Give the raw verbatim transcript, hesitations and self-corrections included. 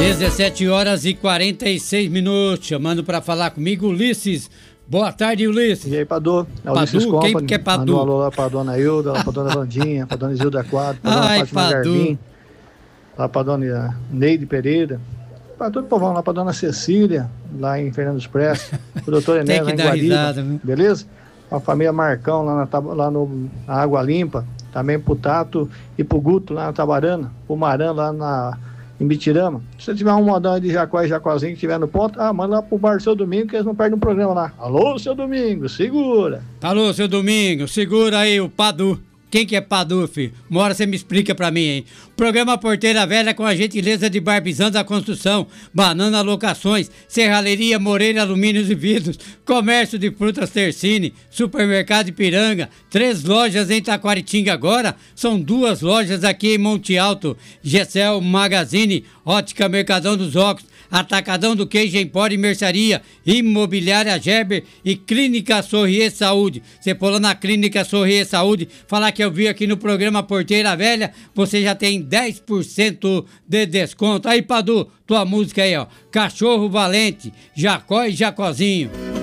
dezessete horas e quarenta e seis minutos, chamando para falar comigo, Ulisses. Boa tarde, Ulisses. E aí, Padu? É o Ulisses Padu? Company. Quem que é Padu? Um alô lá pra dona Hilda, lá pra dona Vandinha, pra dona Isilda Quadro, pra dona Ai, Fátima Padu. Garbim, lá pra dona Neide Pereira, pra todo o povão, lá pra dona Cecília, lá em Fernando Expresso, pro doutor Ené, lá Tem que em dar Guariba, risada, viu? beleza? A família Marcão, lá, na, Tab- lá no na Água Limpa, também pro Tato e pro Guto, lá na Tabarana, pro Maran, lá na... em Bitirama. Se você tiver um modão de Jacó e Jacozinho que estiver no ponto, ah, manda lá pro bar Seu Domingo que eles não perdem um programa lá. Alô, Seu Domingo, segura. Alô, seu Domingo, segura aí o Padu. Quem que é Padu, filho? Uma hora você me explica pra mim, hein? Programa Porteira Velha com a gentileza de Barbizan da Construção, Banana Locações, Serralheria Moreira Alumínios e Vidros, Comércio de Frutas Tercine, Supermercado Ipiranga, três lojas em Taquaritinga agora, são duas lojas aqui em Monte Alto, Gessel Magazine, Ótica Mercadão dos Óculos, Atacadão do Queijo Empório e Mercearia, Imobiliária Gerber e Clínica Sorrier Saúde. Você for lá na Clínica Sorrier Saúde, falar que eu vi aqui no programa Porteira Velha, você já tem dez por cento de desconto. Aí, Padu, tua música aí, ó. Cachorro Valente, Jacó e Jacozinho.